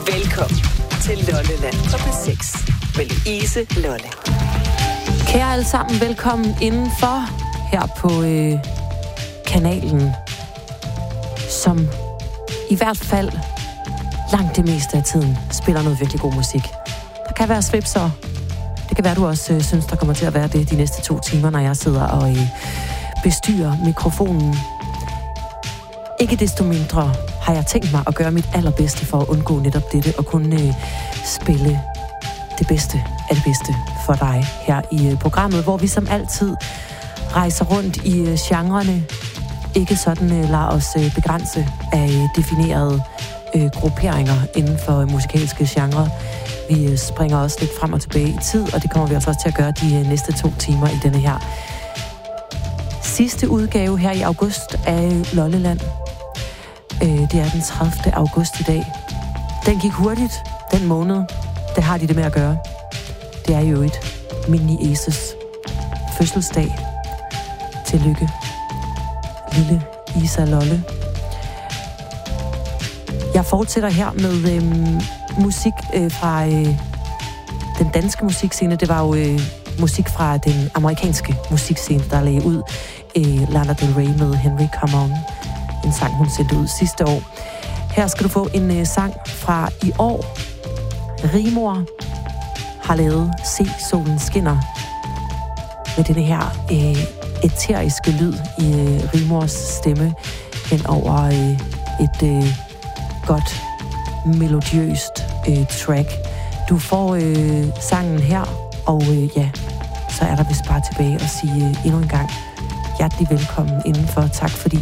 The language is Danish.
Velkommen til Lolleland på P6 med Louise Lolle. Kære alle sammen, velkommen indenfor her på kanalen, som i hvert fald langt det meste af tiden spiller noget virkelig god musik. Der kan være svipser. Det kan være, du også synes, der kommer til at være det de næste 2 timer, når jeg sidder og bestyrer mikrofonen. Ikke desto mindre har jeg tænkt mig at gøre mit allerbedste for at undgå netop dette og kunne spille det bedste af det bedste for dig her i programmet, hvor vi som altid rejser rundt i genrerne. Ikke sådan lader os begrænse af definerede grupperinger inden for musikalske genre. Vi springer også lidt frem og tilbage i tid, og det kommer vi også til at gøre de næste 2 timer i denne her sidste udgave her i august af Lolleland. Det er den 30. august i dag. Den gik hurtigt, den måned. Det har de det med at gøre. Det er jo et min nieces fødselsdag. Tillykke, lille Isa Lolle. Jeg fortsætter her med musik fra den danske musikscene. Det var jo musik fra den amerikanske musikscene, der lagde ud Lana Del Rey med Henry Come On. En sang, hun sendte ud sidste år. Her skal du få en sang fra i år. Rimor har lavet Se solen skinner med denne her æteriske lyd i Rimors stemme hen over et godt melodiøst track. Du får sangen her, og ja, så er der vist bare tilbage at sige endnu en gang hjertelig velkommen indenfor. Tak fordi